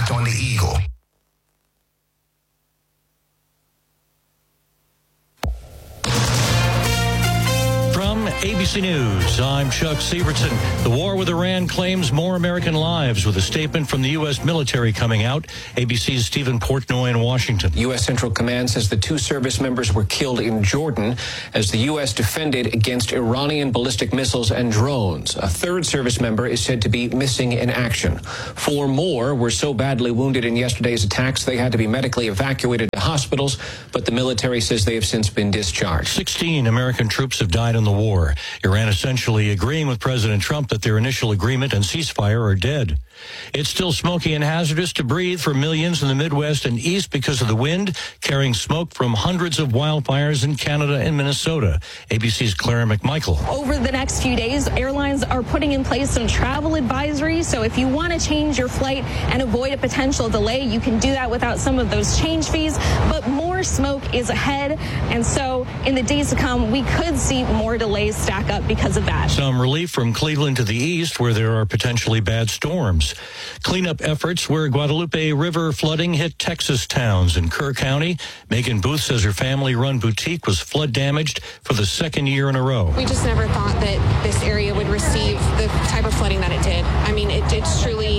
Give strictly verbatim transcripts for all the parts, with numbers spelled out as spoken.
Locked on the Eagle. From A B C News, I'm Chuck Severson. The war with Iran claims more American lives, with a statement from the U S military coming out. A B C's Stephen Portnoy in Washington. U S Central Command says the two service members were killed in Jordan as the U S defended against Iranian ballistic missiles and drones. A third service member is said to be missing in action. Four more were so badly wounded in yesterday's attacks they had to be medically evacuated to hospitals, but the military says they have since been discharged. Sixteen American troops have died in the war. Iran essentially agreeing with President Trump that their initial agreement and ceasefire are dead. It's still smoky and hazardous to breathe for millions in the Midwest and East because of the wind, carrying smoke from hundreds of wildfires in Canada and Minnesota. A B C's Clara McMichael. Over the next few days, airlines are putting in place some travel advisories. So if you want to change your flight and avoid a potential delay, you can do that without some of those change fees. But more smoke is ahead. And so in the days to come, we could see more delays stack up because of that. Some relief from Cleveland to the east where there are potentially bad storms. Cleanup efforts where Guadalupe River flooding hit Texas towns in Kerr County. Megan Booth says her family-run boutique was flood damaged for the second year in a row. We just never thought that this area would receive the type of flooding that it did. I mean, it, it's truly,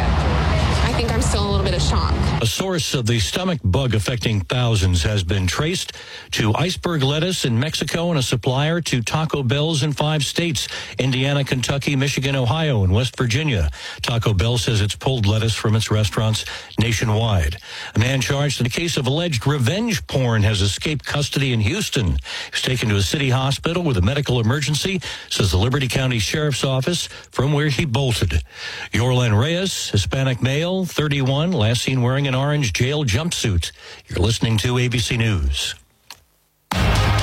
I think I'm still in a little bit of shock. A source of the stomach bug affecting thousands has been traced to iceberg lettuce in Mexico and a supplier to Taco Bell's in five states: Indiana, Kentucky, Michigan, Ohio, and West Virginia. Taco Bell says it's pulled lettuce from its restaurants nationwide. A man charged in a case of alleged revenge porn has escaped custody in Houston. He was taken to a city hospital with a medical emergency, says the Liberty County Sheriff's Office, from where he bolted. Yorlan Reyes, Hispanic male, thirty-one, last seen wearing an orange jail jumpsuit. You're listening to A B C News. Here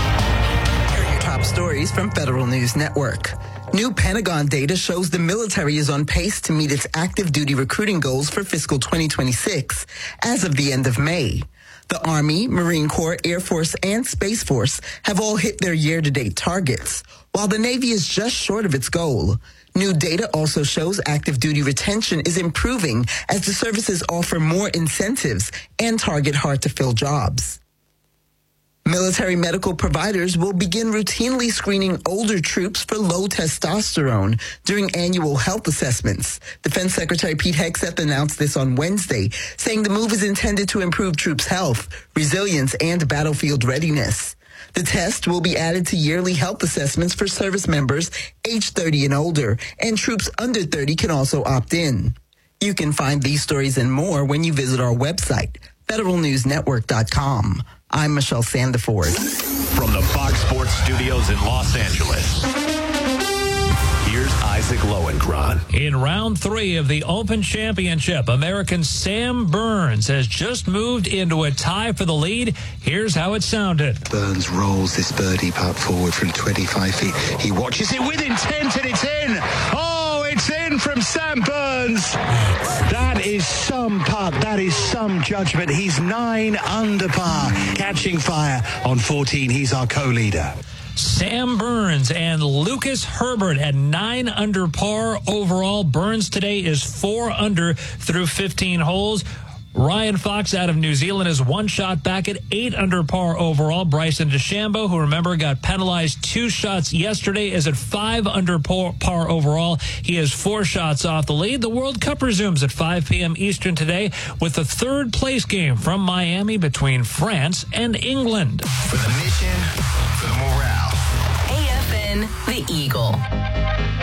are your top stories from Federal News Network. New Pentagon data shows the military is on pace to meet its active duty recruiting goals for fiscal twenty twenty-six as of the end of May. The Army, Marine Corps, Air Force, and Space Force have all hit their year-to-date targets, while the Navy is just short of its goal. New data also shows active duty retention is improving as the services offer more incentives and target hard-to-fill jobs. Military medical providers will begin routinely screening older troops for low testosterone during annual health assessments. Defense Secretary Pete Hegseth announced this on Wednesday, saying the move is intended to improve troops' health, resilience, and battlefield readiness. The test will be added to yearly health assessments for service members age thirty and older, and troops under thirty can also opt in. You can find these stories and more when you visit our website, federal news network dot com. I'm Michelle Sandiford. From the Fox Sports Studios in Los Angeles, here's Isaac Lowenkron. In round three of the Open Championship, American Sam Burns has just moved into a tie for the lead. Here's how it sounded. Burns rolls this birdie putt forward from twenty-five feet. He watches it with intent and it's in. Oh, it's in from Sam Burns. That is some putt. That is some judgment. He's nine under par, catching fire on fourteen. He's our co-leader. Sam Burns and Lucas Herbert at nine under par overall. Burns today is four under through fifteen holes. Ryan Fox out of New Zealand is one shot back at eight under par overall. Bryson DeChambeau, who remember got penalized two shots yesterday, is at five under par, par overall. He has four shots off the lead. The World Cup resumes at five p.m. Eastern today with the third place game from Miami between France and England. For the mission, for the morale.